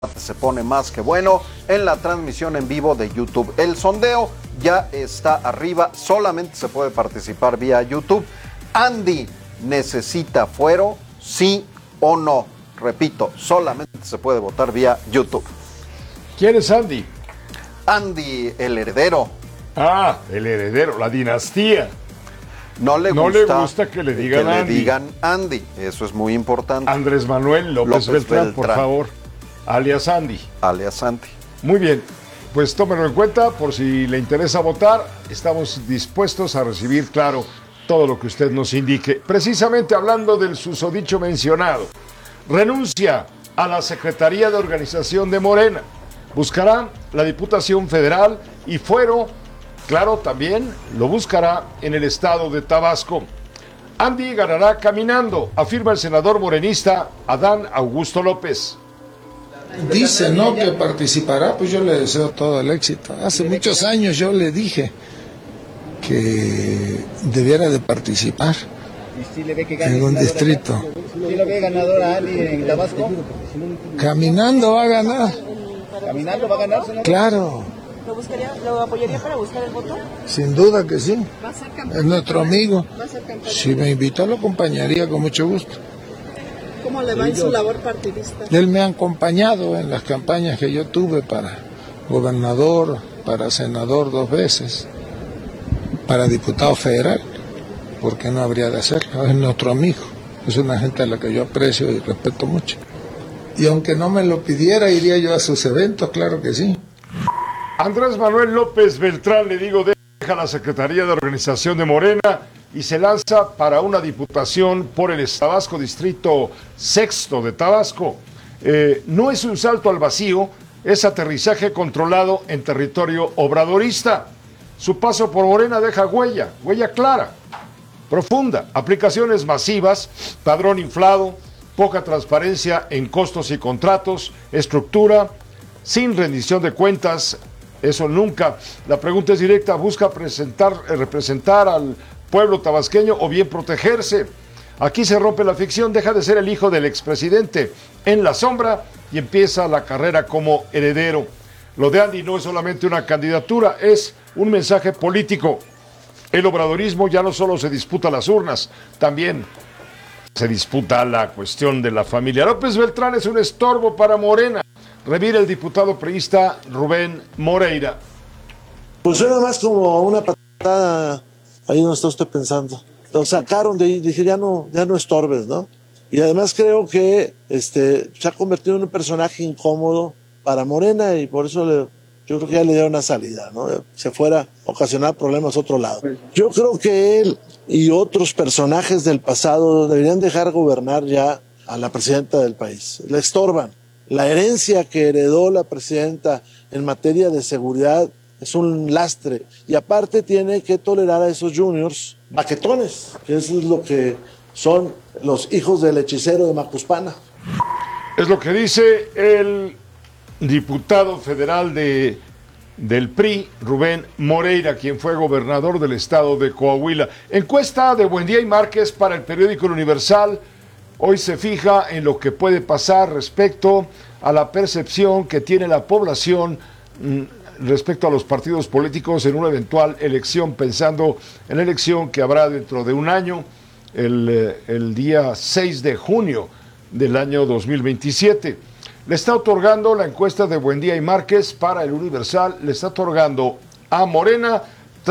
se pone más que bueno en la transmisión en vivo de YouTube. El sondeo ya está arriba, solamente se puede participar vía YouTube. Andy necesita fuero, sí o no. Repito, solamente se puede votar vía YouTube. ¿Quién es Andy? Andy, el heredero. Ah, el heredero, la dinastía. No le gusta que le digan Andy. Le digan Andy, eso es muy importante. Andrés Manuel López Beltrán, por favor. Alias Andy. Alias Andy. Muy bien, pues tómenlo en cuenta por si le interesa votar. Estamos dispuestos a recibir, claro, todo lo que usted nos indique. Precisamente hablando del susodicho mencionado, renuncia a la Secretaría de Organización de Morena. Buscará la Diputación Federal y fuero, claro, también lo buscará en el estado de Tabasco. Andy ganará caminando, afirma el senador morenista Adán Augusto López. Dice, ¿no?, que participará, pues yo le deseo todo el éxito. Hace muchos años yo le dije que debiera de participar en un distrito. ¿Sí lo ve ganador a Andy en Tabasco? Caminando va a ganar. ¿Caminando va a ganar, senador? Claro. ¿Lo apoyaría para buscar el voto? Sin duda que sí. ¿Va a ser campaña? Es nuestro amigo. ¿Va a ser campaña? Si me invitó, lo acompañaría con mucho gusto. ¿Cómo le va en su labor partidista? Él me ha acompañado en las campañas que yo tuve para gobernador, para senador 2 veces, para diputado federal. ¿Por qué no habría de hacerlo? Es nuestro amigo. Es una gente a la que yo aprecio y respeto mucho. Y aunque no me lo pidiera, iría yo a sus eventos, claro que sí. Andrés Manuel López Beltrán, le digo, deja la Secretaría de Organización de Morena y se lanza para una diputación por el Tabasco, distrito sexto de Tabasco. No es un salto al vacío, es aterrizaje controlado en territorio obradorista. Su paso por Morena deja huella clara, profunda, aplicaciones masivas, padrón inflado, poca transparencia en costos y contratos, estructura, sin rendición de cuentas, eso nunca. La pregunta es directa, ¿busca representar al pueblo tabasqueño o bien protegerse? Aquí se rompe la ficción, deja de ser el hijo del expresidente en la sombra y empieza la carrera como heredero. Lo de Andy no es solamente una candidatura, es un mensaje político. El obradorismo ya no solo se disputa las urnas, también se disputa la cuestión de la familia. López Beltrán es un estorbo para Morena, revira el diputado priista Rubén Moreira. Pues suena más como una patada, ahí no está usted pensando. Lo sacaron de ahí, dije ya no estorbes, ¿no? Y además creo que se ha convertido en un personaje incómodo para Morena y por eso yo creo que ya le dieron una salida, ¿no? Se fuera a ocasionar problemas a otro lado. Yo creo que él y otros personajes del pasado deberían dejar gobernar ya a la presidenta del país. Le estorban. La herencia que heredó la presidenta en materia de seguridad es un lastre. Y aparte tiene que tolerar a esos juniors baquetones, que eso es lo que son los hijos del hechicero de Macuspana. Es lo que dice el diputado federal del PRI, Rubén Moreira, quien fue gobernador del estado de Coahuila. Encuesta de Buendía y Márquez para el periódico El Universal. Hoy se fija en lo que puede pasar respecto a la percepción que tiene la población respecto a los partidos políticos en una eventual elección, pensando en la elección que habrá dentro de un año, el día 6 de junio del año 2027. Le está otorgando la encuesta de Buendía y Márquez para El Universal, le está otorgando a Morena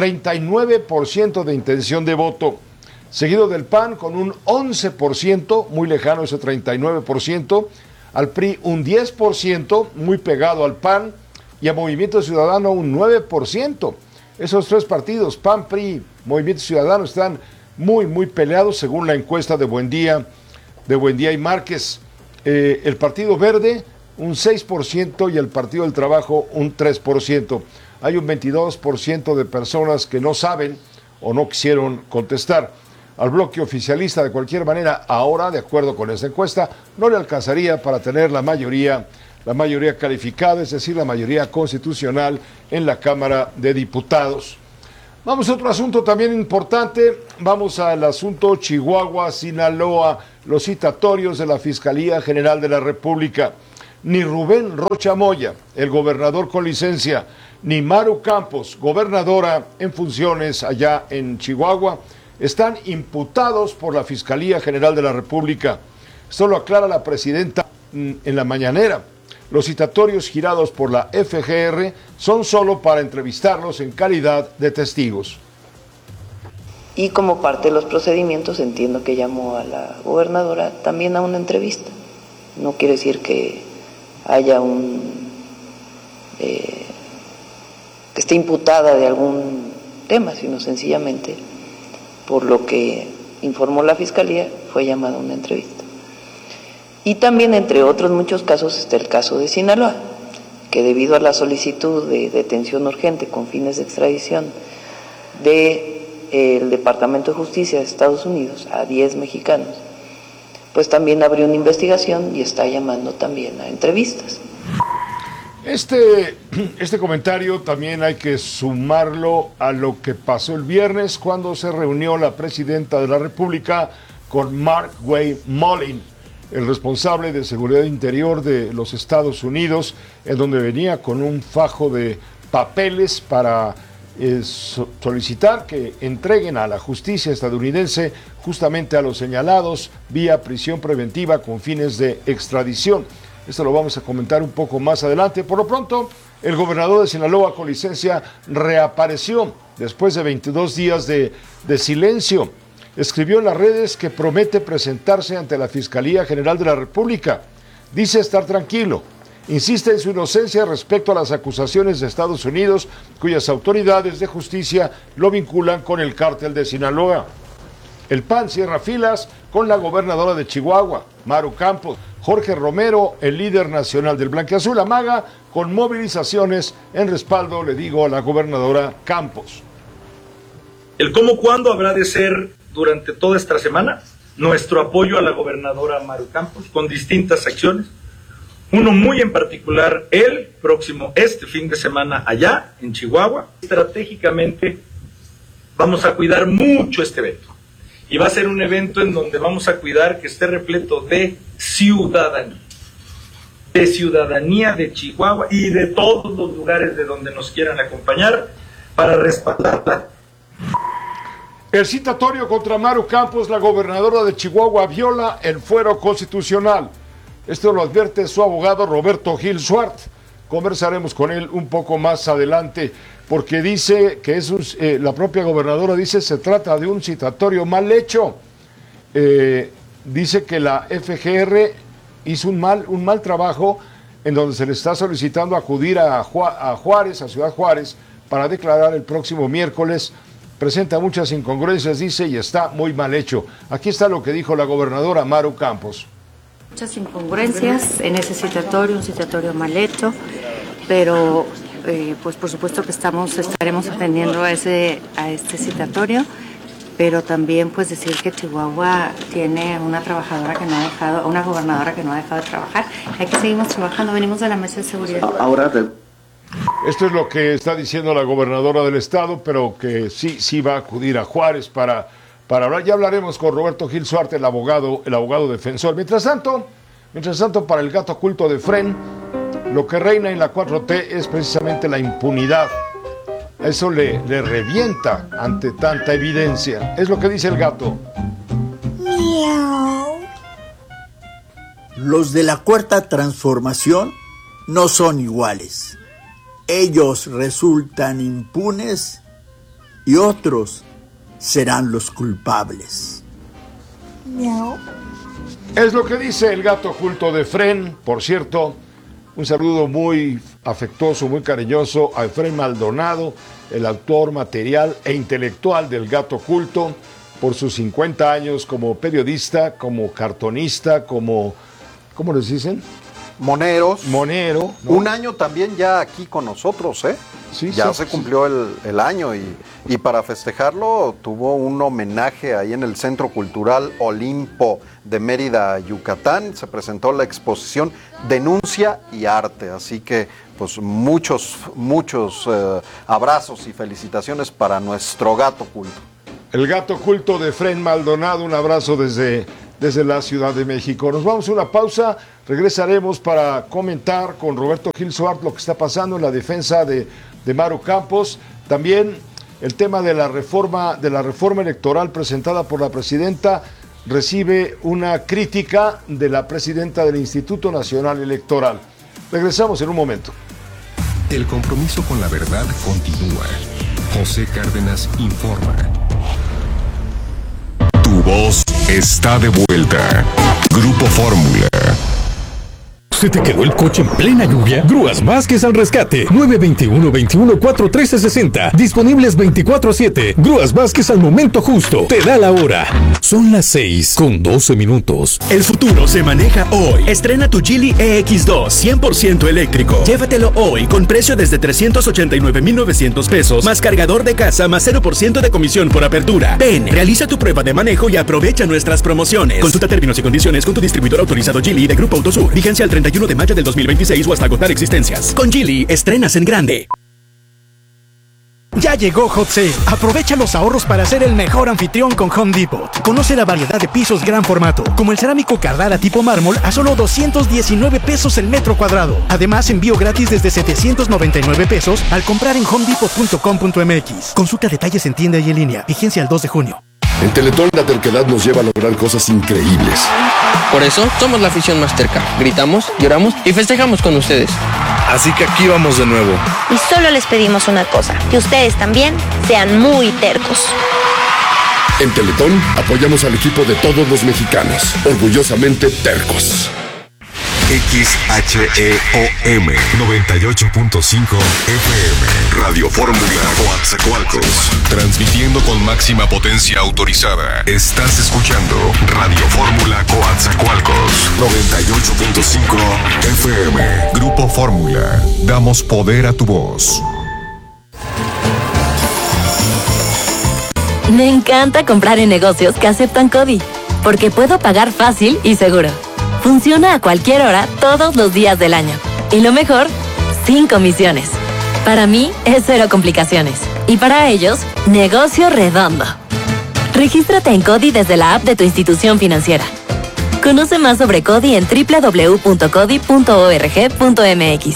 39% de intención de voto, seguido del PAN con un 11%, muy lejano ese 39%, al PRI un 10%, muy pegado al PAN, y a Movimiento Ciudadano un 9%. Esos 3 partidos, PAN, PRI, Movimiento Ciudadano, están muy peleados según la encuesta de Buendía y Márquez. El Partido Verde un 6% y el Partido del Trabajo un 3%. Hay un 22% de personas que no saben o no quisieron contestar. Al bloque oficialista, de cualquier manera, ahora, de acuerdo con esta encuesta, no le alcanzaría para tener la mayoría calificada, es decir, la mayoría constitucional en la Cámara de Diputados. Vamos a otro asunto también importante, vamos al asunto Chihuahua, Sinaloa, los citatorios de la Fiscalía General de la República. ni Rubén Rocha Moya, el gobernador con licencia, ni Maru Campos, gobernadora en funciones allá en Chihuahua, están imputados por la Fiscalía General de la República. Esto lo aclara la presidenta en la mañanera. Los citatorios girados por la FGR son solo para entrevistarlos en calidad de testigos. Y como parte de los procedimientos entiendo que llamó a la gobernadora también a una entrevista. No quiere decir que haya que esté imputada de algún tema, sino sencillamente, por lo que informó la Fiscalía, fue llamada a una entrevista. Y también, entre otros muchos casos, está el caso de Sinaloa, que debido a la solicitud de detención urgente con fines de extradición del Departamento de Justicia de Estados Unidos a 10 mexicanos, pues también abrió una investigación y está llamando también a entrevistas. Este comentario también hay que sumarlo a lo que pasó el viernes cuando se reunió la presidenta de la República con Mark Wayne Mullin, el responsable de Seguridad Interior de los Estados Unidos, en donde venía con un fajo de papeles para solicitar que entreguen a la justicia estadounidense justamente a los señalados vía prisión preventiva con fines de extradición. Esto lo vamos a comentar un poco más adelante. Por lo pronto, el gobernador de Sinaloa con licencia reapareció después de 22 días de silencio. Escribió en las redes que promete presentarse ante la Fiscalía General de la República. Dice estar tranquilo. Insiste en su inocencia respecto a las acusaciones de Estados Unidos, cuyas autoridades de justicia lo vinculan con el cártel de Sinaloa. El PAN cierra filas con la gobernadora de Chihuahua, Maru Campos. Jorge Romero, el líder nacional del Blanquiazul, amaga con movilizaciones en respaldo, le digo, a la gobernadora Campos. El cómo, cuándo habrá de ser durante toda esta semana nuestro apoyo a la gobernadora Maru Campos con distintas acciones. Uno muy en particular, este fin de semana allá en Chihuahua. Estratégicamente vamos a cuidar mucho este evento. Y va a ser un evento en donde vamos a cuidar que esté repleto de ciudadanía de Chihuahua y de todos los lugares de donde nos quieran acompañar para respaldarla. El citatorio contra Maru Campos, la gobernadora de Chihuahua, viola el fuero constitucional. Esto lo advierte su abogado Roberto Gil Suart. Conversaremos con él un poco más adelante, porque dice que la propia gobernadora dice se trata de un citatorio mal hecho. Dice que la FGR hizo un mal trabajo en donde se le está solicitando acudir a Juárez, a Ciudad Juárez, para declarar el próximo miércoles. Presenta muchas incongruencias, dice, y está muy mal hecho. Aquí está lo que dijo la gobernadora Maru Campos. Muchas incongruencias en ese citatorio, un citatorio mal hecho, pero pues por supuesto que estaremos atendiendo a este citatorio, pero también pues decir que Chihuahua tiene una gobernadora que no ha dejado de trabajar. Aquí seguimos trabajando, venimos de la mesa de seguridad. Esto es lo que está diciendo la gobernadora del estado, pero que sí va a acudir a Juárez para hablar. Ya hablaremos con Roberto Gil Suarte, el abogado defensor. Mientras tanto, para el gato oculto de Fren, lo que reina en la 4T es precisamente la impunidad. Eso le revienta ante tanta evidencia. Es lo que dice el gato. Miau. Los de la Cuarta Transformación no son iguales. Ellos resultan impunes y otros serán los culpables. Miau. Es lo que dice el gato oculto de Fren. Por cierto, un saludo muy afectuoso, muy cariñoso a Efraín Maldonado, el autor material e intelectual del gato oculto, por sus 50 años como periodista, como cartonista, como, ¿cómo les dicen? Monero, ¿no? Un año también ya aquí con nosotros, ¿eh? Sí, ya se cumplió el año y para festejarlo tuvo un homenaje ahí en el Centro Cultural Olimpo de Mérida, Yucatán. Se presentó la exposición Denuncia y Arte, así que pues muchos abrazos y felicitaciones para nuestro gato oculto. El gato oculto de Efraín Maldonado, un abrazo desde desde la Ciudad de México. Nos vamos a una pausa, regresaremos para comentar con Roberto Gil Suárez lo que está pasando en la defensa de Maru Campos, también el tema de la reforma electoral presentada por la presidenta recibe una crítica de la presidenta del Instituto Nacional Electoral. Regresamos en un momento. El compromiso con la verdad continúa. José Cárdenas informa. Tu voz está de vuelta. Grupo Fórmula. ¿Se te quedó el coche en plena lluvia? Grúas Vázquez al rescate. 921-21-41360. Disponibles 24/7. Grúas Vázquez al momento justo. Te da la hora. Son las 6:12. El futuro se maneja hoy. Estrena tu Geely EX2 100% eléctrico. Llévatelo hoy con precio desde 389,900 pesos, más cargador de casa, más 0% de comisión por apertura. Ven, realiza tu prueba de manejo y aprovecha nuestras promociones. Consulta términos y condiciones con tu distribuidor autorizado Geely de Grupo Autosur. Vigencia al 31 de mayo del 2026 o hasta agotar existencias. Con Geely, estrenas en grande. Ya llegó Hot Sale. Aprovecha los ahorros para ser el mejor anfitrión con Home Depot. Conoce la variedad de pisos gran formato, como el cerámico Carrara tipo mármol a solo 219 pesos el metro cuadrado. Además, envío gratis desde 799 pesos al comprar en homedepot.com.mx. Consulta detalles en tienda y en línea. Vigencia al 2 de junio. En Teletón la terquedad nos lleva a lograr cosas increíbles. Por eso somos la afición más terca. Gritamos, lloramos y festejamos con ustedes. Así que aquí vamos de nuevo. Y solo les pedimos una cosa, que ustedes también sean muy tercos. En Teletón apoyamos al equipo de todos los mexicanos, orgullosamente tercos. XHEOM 98.5 FM Radio Fórmula Coatzacoalcos, transmitiendo con máxima potencia autorizada. Estás escuchando Radio Fórmula Coatzacoalcos 98.5 FM. Grupo Fórmula, damos poder a tu voz. Me encanta comprar en negocios que aceptan CODI, porque puedo pagar fácil y seguro. Funciona a cualquier hora, todos los días del año. Y lo mejor, sin comisiones. Para mí, es cero complicaciones. Y para ellos, negocio redondo. Regístrate en CODI desde la app de tu institución financiera. Conoce más sobre CODI en www.codi.org.mx.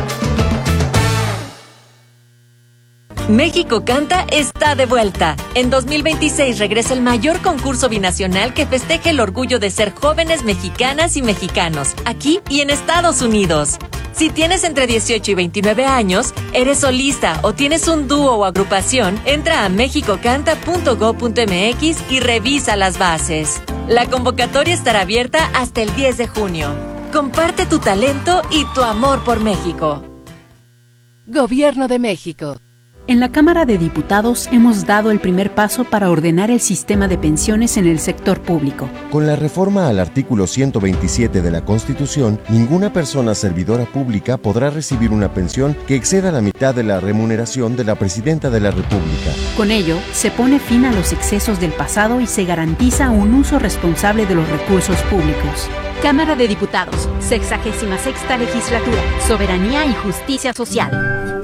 México Canta está de vuelta. En 2026 regresa el mayor concurso binacional que festeja el orgullo de ser jóvenes mexicanas y mexicanos, aquí y en Estados Unidos. Si tienes entre 18 y 29 años, eres solista o tienes un dúo o agrupación, entra a mexicocanta.go.mx y revisa las bases. La convocatoria estará abierta hasta el 10 de junio. Comparte tu talento y tu amor por México. Gobierno de México. En la Cámara de Diputados hemos dado el primer paso para ordenar el sistema de pensiones en el sector público. Con la reforma al artículo 127 de la Constitución, ninguna persona servidora pública podrá recibir una pensión que exceda la mitad de la remuneración de la Presidenta de la República. Con ello, se pone fin a los excesos del pasado y se garantiza un uso responsable de los recursos públicos. Cámara de Diputados, 66ª Legislatura, Soberanía y Justicia Social.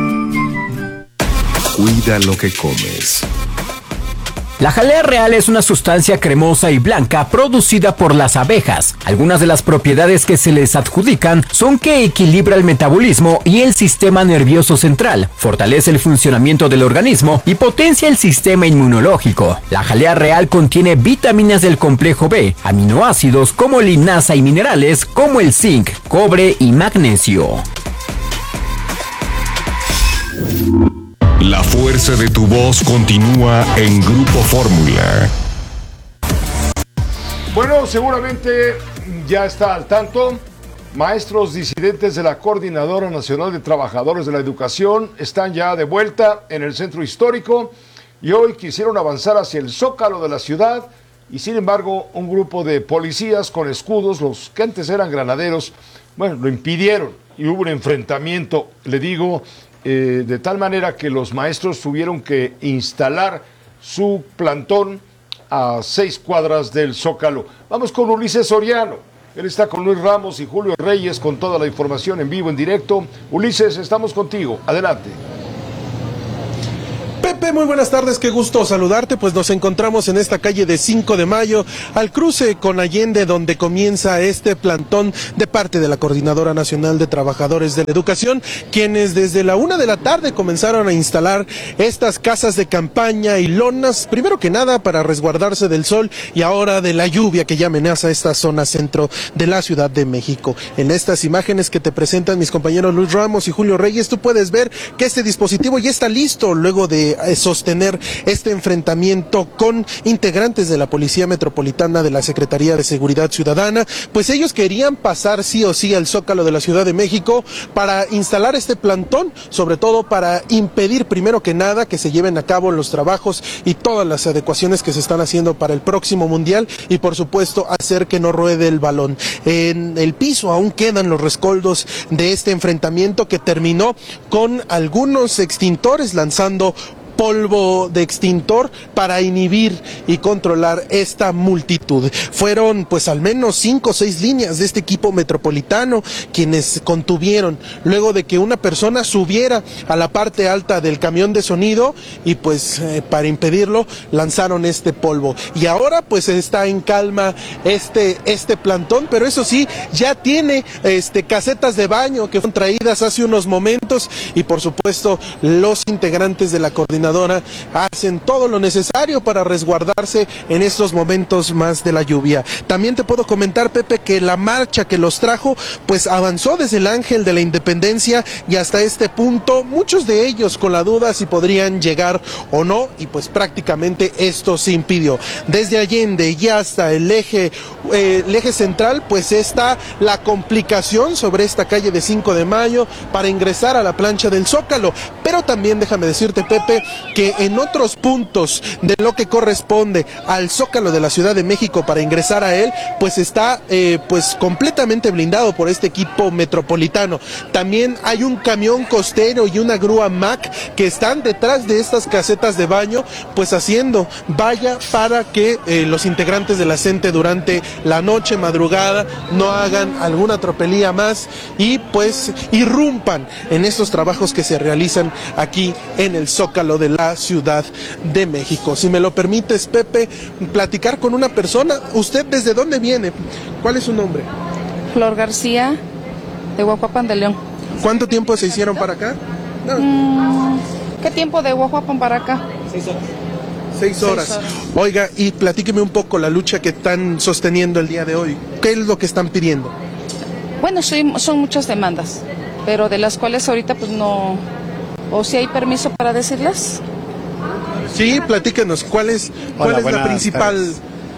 Cuida lo que comes. La jalea real es una sustancia cremosa y blanca producida por las abejas. Algunas de las propiedades que se les adjudican son que equilibra el metabolismo y el sistema nervioso central, fortalece el funcionamiento del organismo y potencia el sistema inmunológico. La jalea real contiene vitaminas del complejo B, aminoácidos como linaza y minerales como el zinc, cobre y magnesio. La fuerza de tu voz continúa en Grupo Fórmula. Bueno, seguramente ya está al tanto. Maestros disidentes de la Coordinadora Nacional de Trabajadores de la Educación están ya de vuelta en el centro histórico y hoy quisieron avanzar hacia el zócalo de la ciudad y sin embargo un grupo de policías con escudos, los que antes eran granaderos, bueno, lo impidieron y hubo un enfrentamiento, le digo, de tal manera que los maestros tuvieron que instalar su plantón a 6 cuadras del Zócalo. Vamos con Ulises Soriano. Él está con Luis Ramos y Julio Reyes con toda la información en vivo, en directo. Ulises, estamos contigo. Adelante. Pepe Pepe, muy buenas tardes, qué gusto saludarte. Pues nos encontramos en esta calle de 5 de Mayo, al cruce con Allende, donde comienza este plantón de parte de la Coordinadora Nacional de Trabajadores de la Educación, quienes desde la 1 de la tarde comenzaron a instalar estas casas de campaña y lonas, primero que nada para resguardarse del sol y ahora de la lluvia que ya amenaza esta zona centro de la Ciudad de México. En estas imágenes que te presentan mis compañeros Luis Ramos y Julio Reyes, tú puedes ver que este dispositivo ya está listo luego de sostener este enfrentamiento con integrantes de la Policía Metropolitana de la Secretaría de Seguridad Ciudadana, pues ellos querían pasar sí o sí al Zócalo de la Ciudad de México para instalar este plantón, sobre todo para impedir primero que nada que se lleven a cabo los trabajos y todas las adecuaciones que se están haciendo para el próximo Mundial y por supuesto hacer que no ruede el balón. En el piso aún quedan los rescoldos de este enfrentamiento que terminó con algunos extintores lanzando polvo de extintor para inhibir y controlar esta multitud. Fueron pues al menos 5 o 6 líneas de este equipo metropolitano quienes contuvieron luego de que una persona subiera a la parte alta del camión de sonido y pues para impedirlo lanzaron este polvo. Y ahora pues está en calma este plantón, pero eso sí, ya tiene casetas de baño que fueron traídas hace unos momentos y por supuesto los integrantes de la coordinación hacen todo lo necesario para resguardarse en estos momentos más de la lluvia. También te puedo comentar, Pepe, que la marcha que los trajo pues avanzó desde el Ángel de la Independencia y hasta este punto, muchos de ellos con la duda si podrían llegar o no y pues prácticamente esto se impidió. Desde Allende y hasta el eje central pues está la complicación sobre esta calle de 5 de Mayo para ingresar a la plancha del Zócalo, pero también déjame decirte, Pepe, que en otros puntos de lo que corresponde al Zócalo de la Ciudad de México para ingresar a él, pues está pues completamente blindado por este equipo metropolitano. También hay un camión costero y una grúa MAC que están detrás de estas casetas de baño, pues haciendo valla para que los integrantes de la CENTE durante la noche, madrugada, no hagan alguna tropelía más y pues irrumpan en estos trabajos que se realizan aquí en el Zócalo de la Ciudad de México. Si me lo permites, Pepe, platicar con una persona. ¿Usted desde dónde viene? ¿Cuál es su nombre? Flor García, de Huajuapan de León. ¿Cuánto tiempo se hicieron para acá? ¿Qué tiempo de Huajuapan para acá? 6 horas. 6 horas. Oiga, y platíqueme un poco la lucha que están sosteniendo el día de hoy. ¿Qué es lo que están pidiendo? Bueno, son muchas demandas, pero de las cuales ahorita pues no... ¿O si hay permiso para decirlas? Sí, platíquenos, ¿cuál es la principal?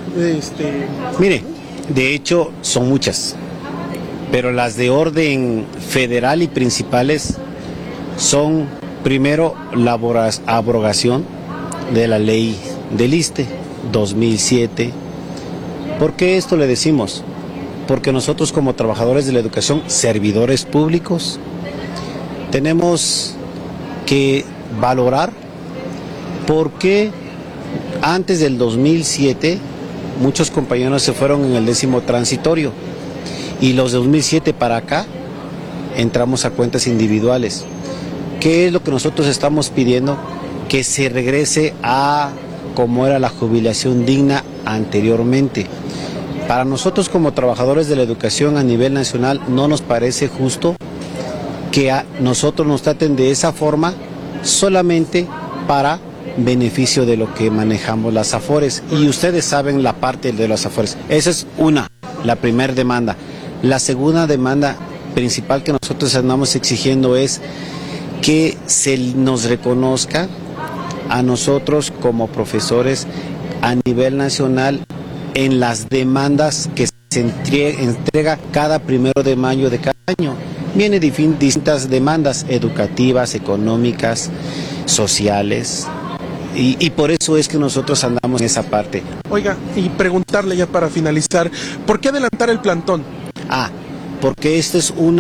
Mire, de hecho son muchas, pero las de orden federal y principales son, primero, la abrogación de la ley del ISSSTE 2007. ¿Por qué esto le decimos? Porque nosotros como trabajadores de la educación, servidores públicos, tenemos que valorar por qué antes del 2007 muchos compañeros se fueron en el 10º transitorio y los de 2007 para acá entramos a cuentas individuales. ¿Qué es lo que nosotros estamos pidiendo? Que se regrese a como era la jubilación digna anteriormente. Para nosotros como trabajadores de la educación a nivel nacional no nos parece justo que a nosotros nos traten de esa forma solamente para beneficio de lo que manejamos las AFORES. Y ustedes saben la parte de las AFORES. Esa es la primera demanda. La segunda demanda principal que nosotros andamos exigiendo es que se nos reconozca a nosotros como profesores a nivel nacional en las demandas que se entrega cada 1 de mayo de cada año. Vienen distintas demandas educativas, económicas, sociales, y por eso es que nosotros andamos en esa parte. Oiga, y preguntarle ya para finalizar, ¿por qué adelantar el plantón? Porque este es un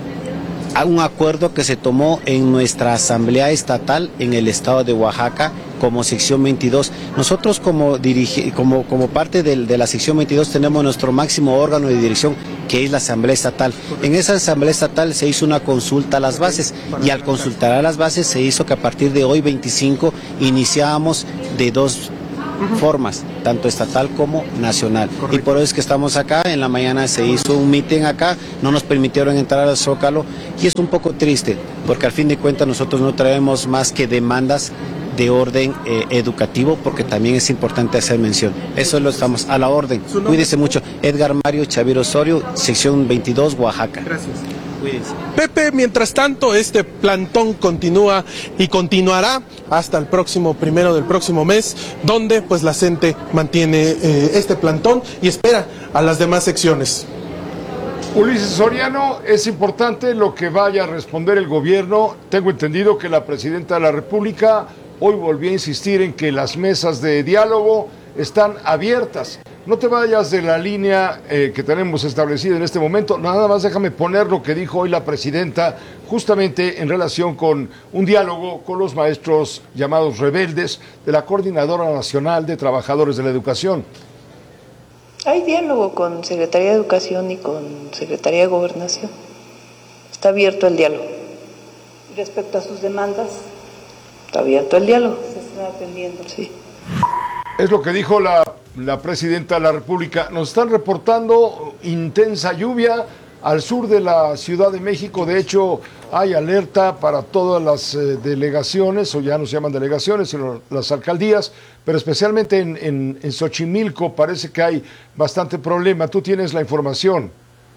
acuerdo que se tomó en nuestra Asamblea Estatal en el estado de Oaxaca como sección 22. Nosotros como parte de la sección 22 tenemos nuestro máximo órgano de dirección, que es la Asamblea Estatal. En esa Asamblea Estatal se hizo una consulta a las bases, y al consultar a las bases se hizo que a partir de hoy 25 iniciábamos de dos formas, tanto estatal como nacional. Correcto. Y por eso es que estamos acá. En la mañana se hizo un meeting acá, no nos permitieron entrar al Zócalo, y es un poco triste, porque al fin de cuentas nosotros no traemos más que demandas de orden educativo, porque también es importante hacer mención. Eso lo estamos a la orden. Cuídese mucho. Edgar Mario Chaviro Osorio, sección 22, Oaxaca. Gracias. Cuídense. Pepe, mientras tanto, este plantón continúa y continuará hasta el próximo 1 del próximo mes, donde pues la CENTE mantiene este plantón y espera a las demás secciones. Ulises Soriano, es importante lo que vaya a responder el gobierno. Tengo entendido que la presidenta de la República hoy volvió a insistir en que las mesas de diálogo están abiertas. No te vayas de la línea que tenemos establecida en este momento. Nada más déjame poner lo que dijo hoy la presidenta, justamente en relación con un diálogo con los maestros llamados rebeldes de la Coordinadora Nacional de Trabajadores de la Educación. Hay diálogo con Secretaría de Educación y con Secretaría de Gobernación. Está abierto el diálogo. Respecto a sus demandas, está abierto el diálogo. Se está atendiendo, sí. Es lo que dijo la presidenta de la República. Nos están reportando intensa lluvia al sur de la Ciudad de México. De hecho, hay alerta para todas las delegaciones, o ya no se llaman delegaciones, sino las alcaldías, pero especialmente en Xochimilco parece que hay bastante problema. Tú tienes la información.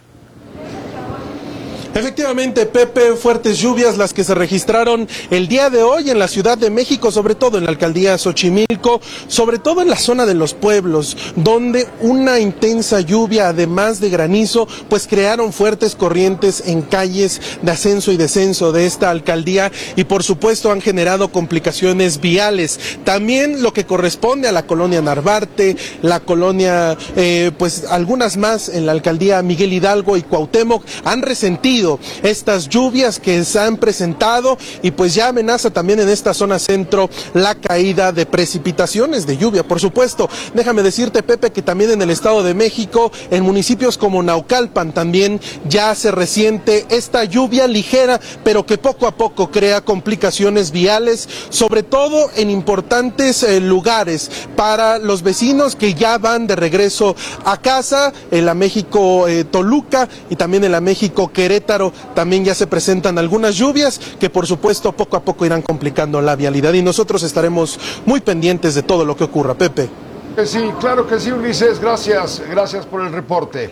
Efectivamente, Pepe, fuertes lluvias las que se registraron el día de hoy en la Ciudad de México, sobre todo en la alcaldía Xochimilco, sobre todo en la zona de los pueblos, donde una intensa lluvia, además de granizo, pues crearon fuertes corrientes en calles de ascenso y descenso de esta alcaldía y por supuesto han generado complicaciones viales. También lo que corresponde a la colonia Narvarte, la colonia, pues algunas más en la alcaldía Miguel Hidalgo y Cuauhtémoc han resentido estas lluvias que se han presentado y pues ya amenaza también en esta zona centro la caída de precipitaciones de lluvia. Por supuesto, déjame decirte, Pepe, que también en el Estado de México, en municipios como Naucalpan también ya se resiente esta lluvia ligera, pero que poco a poco crea complicaciones viales, sobre todo en importantes lugares para los vecinos que ya van de regreso a casa. En la México Toluca y también en la México Querétaro también ya se presentan algunas lluvias que por supuesto poco a poco irán complicando la vialidad y nosotros estaremos muy pendientes de todo lo que ocurra, Pepe. Sí, claro que sí, Ulises, gracias por el reporte.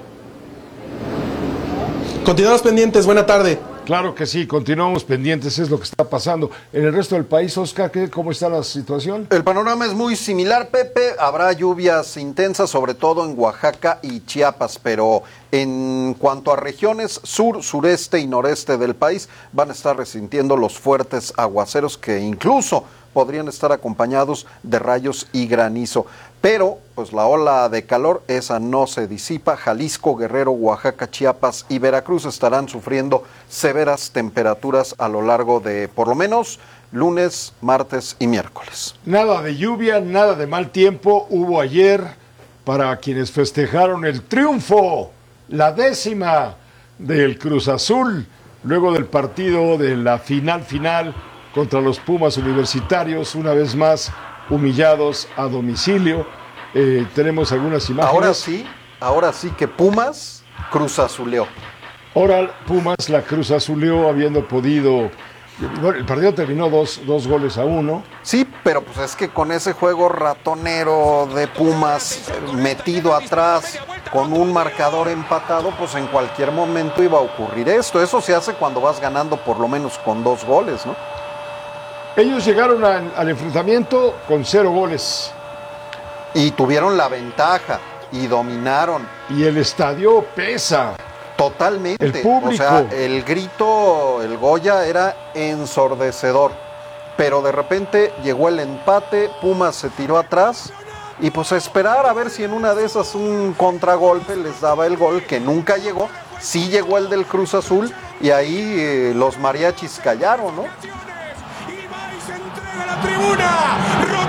Continuamos pendientes, buena tarde. Claro que sí, continuamos pendientes, es lo que está pasando. En el resto del país, Oscar, ¿cómo está la situación? El panorama es muy similar, Pepe. Habrá lluvias intensas, sobre todo en Oaxaca y Chiapas, pero en cuanto a regiones sur, sureste y noreste del país, van a estar resintiendo los fuertes aguaceros que incluso podrían estar acompañados de rayos y granizo. Pero, pues la ola de calor, esa no se disipa. Jalisco, Guerrero, Oaxaca, Chiapas y Veracruz estarán sufriendo severas temperaturas a lo largo de, por lo menos, lunes, martes y miércoles. Nada de lluvia, nada de mal tiempo hubo ayer para quienes festejaron el triunfo, la 10ª del Cruz Azul, luego del partido de la final contra los Pumas Universitarios, una vez más humillados a domicilio. Tenemos algunas imágenes. Ahora sí que Pumas Cruz Azuleó. Ahora Pumas la Cruz Azuleó habiendo podido... Bueno, el partido terminó 2-1. Sí, pero pues es que con ese juego ratonero de Pumas metido atrás, con un marcador empatado, pues en cualquier momento iba a ocurrir esto. Eso se hace cuando vas ganando por lo menos con 2 goles, ¿no? Ellos llegaron al enfrentamiento con 0 goles. Y tuvieron la ventaja y dominaron. Y el estadio pesa. Totalmente. El público. O sea, el grito, el Goya era ensordecedor. Pero de repente llegó el empate, Pumas se tiró atrás y pues a esperar a ver si en una de esas un contragolpe les daba el gol, que nunca llegó. Sí llegó el del Cruz Azul y ahí los mariachis callaron, ¿no? La tribuna,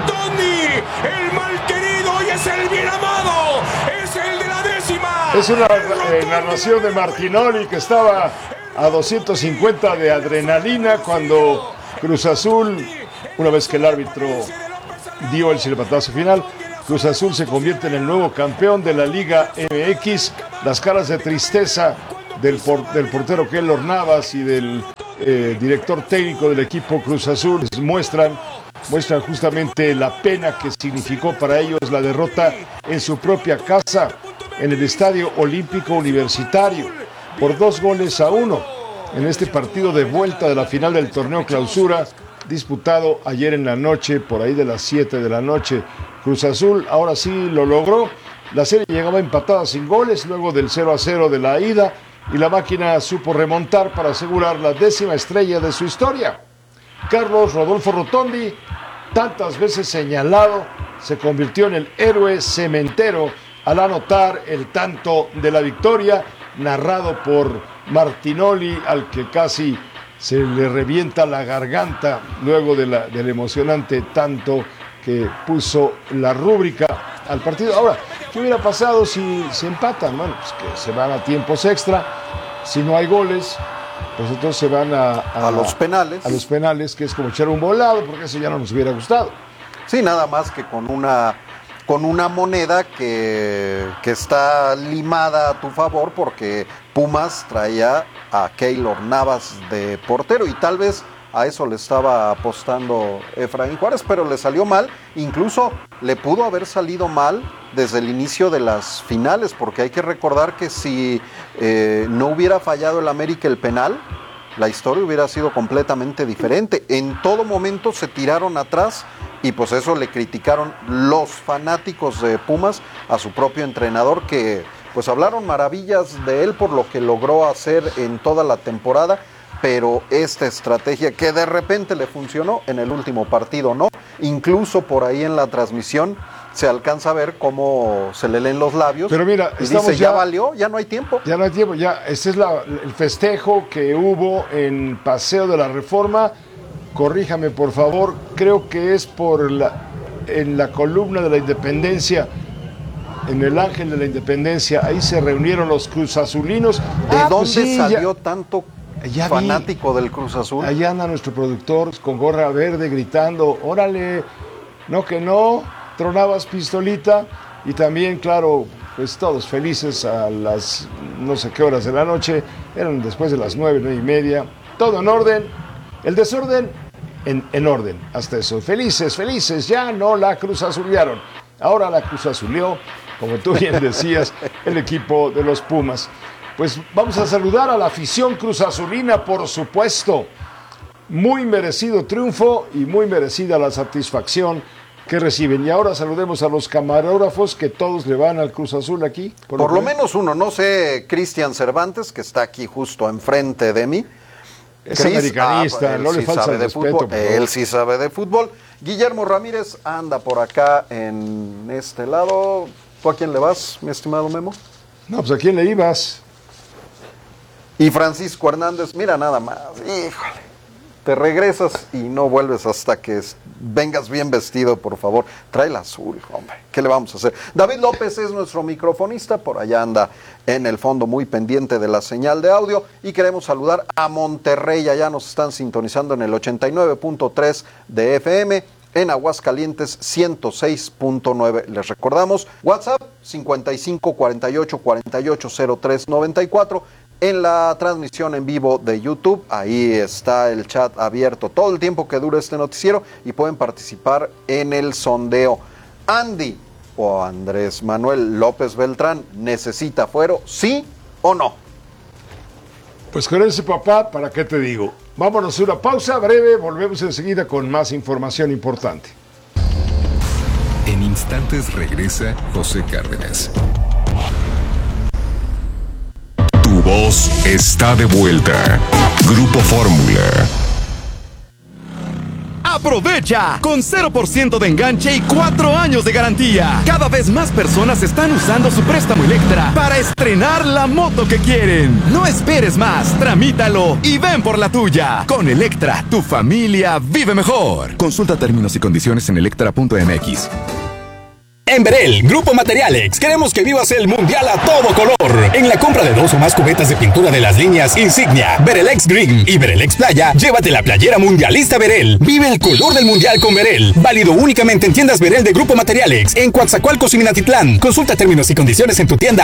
el mal querido y es el bien amado, es el de la décima. Es una narración de Martinoli que estaba a 250 de adrenalina cuando Cruz Azul, una vez que el árbitro dio el silbatazo final, Cruz Azul se convierte en el nuevo campeón de la Liga MX. Las caras de tristeza del portero Keylor Navas y del director técnico del equipo Cruz Azul muestran justamente la pena que significó para ellos la derrota en su propia casa, en el Estadio Olímpico Universitario, por 2-1 en este partido de vuelta de la final del torneo Clausura, disputado ayer en la noche, por ahí de las 7 de la noche. Cruz Azul ahora sí lo logró. La serie llegaba empatada sin goles luego del 0-0 de la ida y la máquina supo remontar para asegurar la 10ª estrella de su historia. Carlos Rodolfo Rotondi, tantas veces señalado, se convirtió en el héroe cementero al anotar el tanto de la victoria, narrado por Martinoli, al que casi se le revienta la garganta luego del emocionante tanto que puso la rúbrica al partido. Ahora, ¿qué hubiera pasado si se empatan? Bueno, pues que se van a tiempos extra. Si no hay goles, pues entonces se van a los penales. A los penales, que es como echar un volado, porque eso ya no nos hubiera gustado. Sí, nada más que con una moneda que está limada a tu favor, porque Pumas traía a Keylor Navas de portero y tal vez a eso le estaba apostando Efraín Juárez, pero le salió mal. Incluso le pudo haber salido mal desde el inicio de las finales, porque hay que recordar que si no hubiera fallado el América el penal, la historia hubiera sido completamente diferente. En todo momento se tiraron atrás y pues eso le criticaron los fanáticos de Pumas a su propio entrenador, que pues hablaron maravillas de él por lo que logró hacer en toda la temporada, pero esta estrategia que de repente le funcionó en el último partido, ¿no? Incluso por ahí en la transmisión se alcanza a ver cómo se le leen los labios. Pero mira, y dice, ya valió, ya no hay tiempo. Ya no hay tiempo, ya. Este es el festejo que hubo en Paseo de la Reforma. Corríjame, por favor, creo que es en la columna de la Independencia, en el Ángel de la Independencia, ahí se reunieron los cruzazulinos. ¿De dónde salió tanto fanático del Cruz Azul? Allá anda nuestro productor con gorra verde gritando, órale, no que no, tronabas pistolita. Y también, claro, pues todos felices a las no sé qué horas de la noche, eran después de las 9:30, todo en orden, el desorden en orden, hasta eso, felices, ya no la cruzazulearon, ahora la cruzazuleó, como tú bien decías, el equipo de los Pumas. Pues vamos a saludar a la afición cruzazulina, por supuesto. Muy merecido triunfo y muy merecida la satisfacción que reciben. Y ahora saludemos a los camarógrafos, que todos le van al Cruz Azul aquí. Por lo menos uno, no sé, Cristian Cervantes, que está aquí justo enfrente de mí. Es americanista, no le falta el respeto. Él sí sabe de fútbol. Guillermo Ramírez anda por acá en este lado. ¿Tú a quién le vas, mi estimado Memo? No, pues ¿a quién le ibas? Y Francisco Hernández, mira nada más, híjole, te regresas y no vuelves hasta que vengas bien vestido, por favor. Trae el azul, hombre, ¿qué le vamos a hacer? David López es nuestro microfonista, por allá anda en el fondo muy pendiente de la señal de audio. Y queremos saludar a Monterrey, allá nos están sintonizando en el 89.3 de FM, en Aguascalientes 106.9. Les recordamos, WhatsApp 55 48 48 03 94. En la transmisión en vivo de YouTube, ahí está el chat abierto todo el tiempo que dure este noticiero y pueden participar en el sondeo. Andy o Andrés Manuel López Beltrán, ¿necesita fuero, sí o no? Pues con ese papá, ¿para qué te digo? Vámonos a una pausa breve, volvemos enseguida con más información importante. En instantes regresa José Cárdenas. Tu voz está de vuelta. Grupo Fórmula. ¡Aprovecha! Con 0% de enganche y 4 años de garantía. Cada vez más personas están usando su préstamo Electra para estrenar la moto que quieren. No esperes más, tramítalo y ven por la tuya. Con Electra, tu familia vive mejor. Consulta términos y condiciones en electra.mx. En Berel, Grupo Materialex, queremos que vivas el Mundial a todo color. En la compra de 2 o más cubetas de pintura de las líneas Insignia, Berelex Green y Berelex Playa, llévate la playera mundialista Berel. Vive el color del Mundial con Berel. Válido únicamente en tiendas Berel de Grupo Materialex, en Coatzacoalcos y Minatitlán. Consulta términos y condiciones en tu tienda